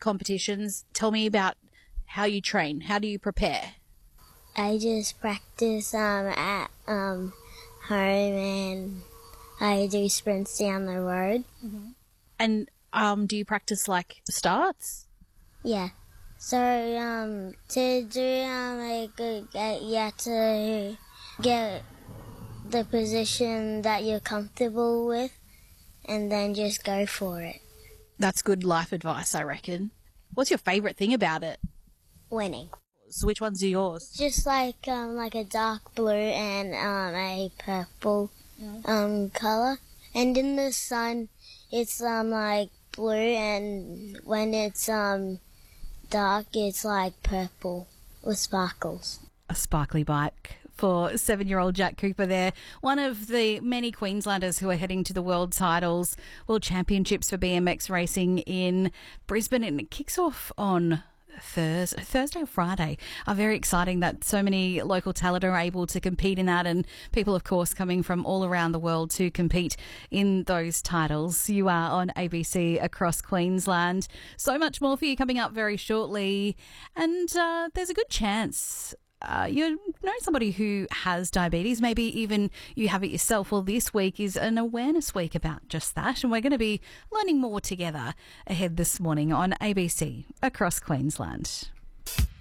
competitions. Tell me about how you train. How do you prepare? I just practice at home, and I do sprints down the road. And do you practice like starts? Yeah. So to do you have to get the position that you're comfortable with, and then just go for it. That's good life advice, I reckon. What's your favourite thing about it? Winning. So which ones are yours? Just like a dark blue and a purple color. And in the sun, it's like blue, and when it's dark, it's like purple with sparkles. A sparkly bike for 7-year-old Jack Cooper there, one of the many Queenslanders who are heading to the World Championships for BMX racing in Brisbane, and it kicks off on Thursday or Friday. Very exciting that so many local talent are able to compete in that, and people, of course, coming from all around the world to compete in those titles. You are on ABC across Queensland. So much more for you coming up very shortly, and there's a good chance you know somebody who has diabetes, maybe even you have it yourself. Well, this week is an awareness week about just that, and we're going to be learning more together ahead this morning on ABC across Queensland.